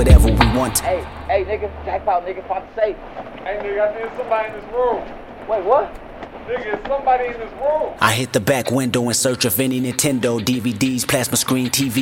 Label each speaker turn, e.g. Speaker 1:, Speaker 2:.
Speaker 1: whatever we want.
Speaker 2: Hey, nigga, jackpot, nigga, fuck safe.
Speaker 3: Hey, nigga, I think somebody in this room.
Speaker 2: Wait, what?
Speaker 3: Nigga, it's somebody in this room.
Speaker 1: I hit the back window in search of any Nintendo, DVDs, plasma screen, TV.